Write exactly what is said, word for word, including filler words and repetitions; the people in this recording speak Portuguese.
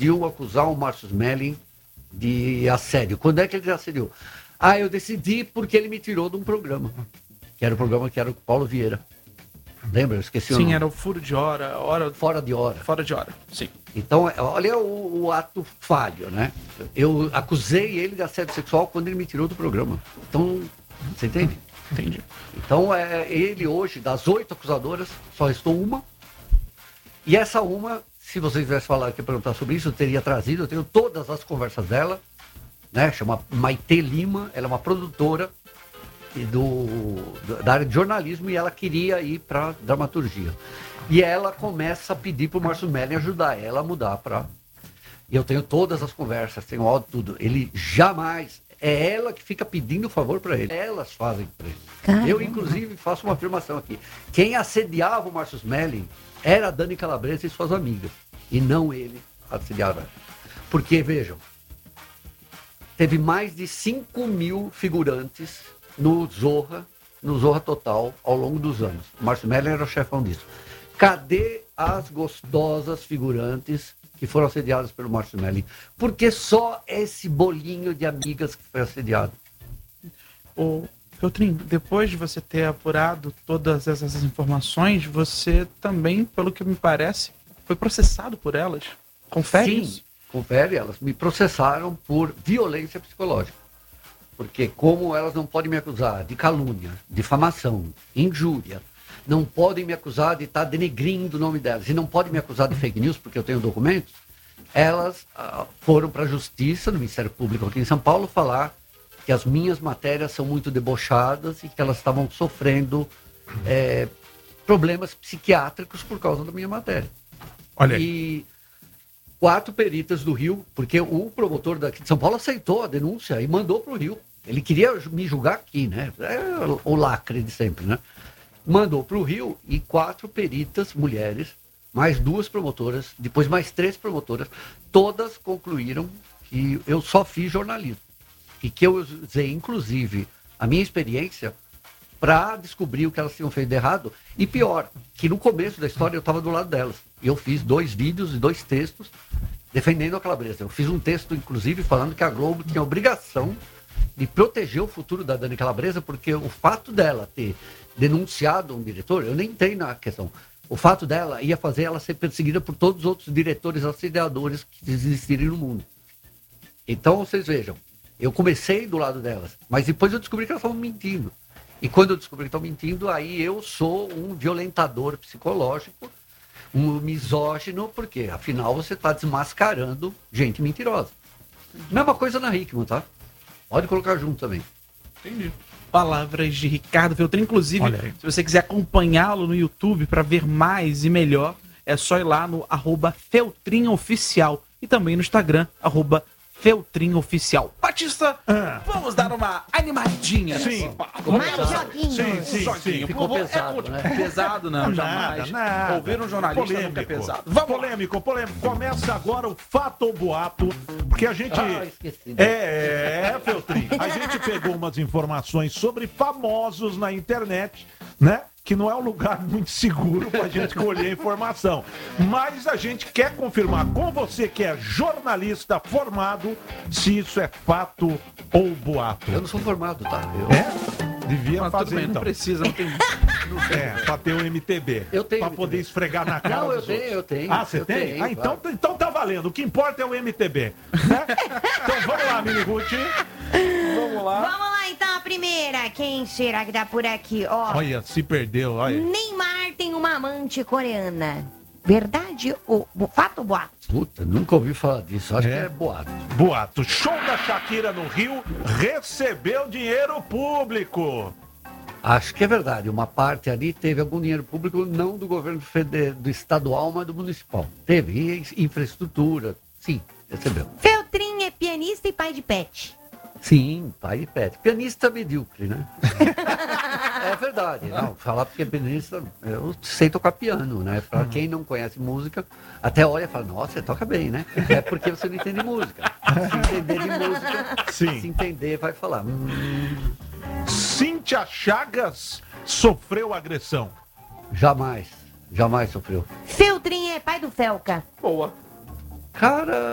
decidiu acusar o Márcio Smelling de assédio? Quando é que ele assediou? Ah, eu decidi porque ele me tirou de um programa. Que era o programa que era o Paulo Vieira. Lembra? Eu esqueci sim, o nome. Sim, era o Furo de Hora, hora... Fora de Hora. Fora de Hora, sim. Então, olha o, o ato falho, né? Eu acusei ele de assédio sexual quando ele me tirou do programa. Então, você entende? Entendi. Então, é, ele hoje, das oito acusadoras, só restou uma. E essa uma, se vocês tivessem falado aqui perguntar sobre isso, eu teria trazido, eu tenho todas as conversas dela, né? Chama Maitê Lima, ela é uma produtora do, da área de jornalismo e ela queria ir para dramaturgia. E ela começa a pedir para o Márcio Smelling ajudar ela a mudar para... E eu tenho todas as conversas, tenho áudio, tudo. Ele jamais... É ela que fica pedindo favor para ele. Elas fazem para ele. Caramba. Eu, inclusive, faço uma afirmação aqui. Quem assediava o Márcio Smelling era a Dani Calabresa e suas amigas. E não ele assediava. Porque, vejam, teve mais de cinco mil figurantes no Zorra, no Zorra Total, ao longo dos anos. O Márcio Smelling era o chefão disso. Cadê as gostosas figurantes que foram assediadas pelo Márcio Smelling? Porque só esse bolinho de amigas que foi assediado. Ô, Feltrin, depois de você ter apurado todas essas informações, você também, pelo que me parece, foi processado por elas. Confere Sim, isso? confere. Elas me processaram por violência psicológica. Porque como elas não podem me acusar de calúnia, difamação, injúria, não podem me acusar de estar denegrindo o nome delas, e não podem me acusar de fake news, porque eu tenho documentos, elas ah, foram para a Justiça, no Ministério Público aqui em São Paulo, falar que as minhas matérias são muito debochadas e que elas estavam sofrendo é, problemas psiquiátricos por causa da minha matéria. Olha aí. E quatro peritas do Rio, porque o promotor daqui de São Paulo aceitou a denúncia e mandou para o Rio. Ele queria me julgar aqui, né? É o lacre de sempre, né? Mandou para o Rio e quatro peritas, mulheres, mais duas promotoras, depois mais três promotoras, todas concluíram que eu só fiz jornalismo. E que eu usei, inclusive, a minha experiência para descobrir o que elas tinham feito de errado. E pior, que no começo da história eu estava do lado delas. E eu fiz dois vídeos e dois textos defendendo a Calabresa. Eu fiz um texto, inclusive, falando que a Globo tinha a obrigação de proteger o futuro da Dani Calabresa, porque o fato dela ter denunciado um diretor, eu nem entrei na questão, o fato dela ia fazer ela ser perseguida por todos os outros diretores assediadores que existirem no mundo. Então, vocês vejam, eu comecei do lado delas, mas depois eu descobri que elas estavam mentindo. E quando eu descobri que estão mentindo, aí eu sou um violentador psicológico, um misógino, porque afinal você está desmascarando gente mentirosa. Mesma coisa na Hickman, tá? Pode colocar junto também. Entendi. Palavras de Ricardo Feltrin. Inclusive, se você quiser acompanhá-lo no YouTube para ver mais e melhor, é só ir lá no arroba Feltrin Oficial e também no Instagram, arroba Feltrin Oficial. Batista, ah. vamos dar uma animadinha. Sim. Mais joguinho. Sim, sim, joguinho. sim. Ficou é, pesado, é, né? Pesado não, Nada, jamais. nada. Ouvir um jornalista polêmico. nunca é pesado. Vamos polêmico, polêmico. Começa agora o Fato ou Boato, porque a gente... Ah, esqueci. É, é, Feltrin. A gente pegou umas informações sobre famosos na internet, né? Que não é um lugar muito seguro pra gente colher informação. Mas a gente quer confirmar com você que é jornalista formado se isso é fato ou boato. Eu não sou formado, tá? Eu... É? Devia Mas fazer, tudo bem, então. não precisa, não tem... É, pra ter o M T B. Eu tenho Pra M T B. poder esfregar na cara Não, eu dos tenho, outros. eu tenho. Ah, você eu tem? tenho, Ah, então, claro. então tá valendo. O que importa é o M T B, né? Então vamos lá, Mini Ruth. Vamos lá. Vamos lá, então, a primeira. Quem será que tá por aqui? Ó, Olha, se perdeu, olha. Neymar tem uma amante coreana. Verdade ou bo- fato ou boato? Puta, nunca ouvi falar disso. Acho É. que é boato. Boato. Show da Shakira no Rio recebeu dinheiro público. Acho que é verdade. Uma parte ali teve algum dinheiro público, não do governo federal, do estadual, mas do municipal. Teve e infraestrutura. Sim, recebeu. Feltrin é pianista e pai de pet. Sim, pai de pet. Pianista medíocre, né? É verdade. Não, falar porque pianista, eu sei tocar piano, né? Pra quem não conhece música, até olha e fala, nossa, você toca bem, né? É porque você não entende música. Se entender de música, Sim. se entender, vai falar. Hum, Cíntia Chagas sofreu agressão. jamais, jamais sofreu. Feltrin é pai do Felca. Boa. Cara,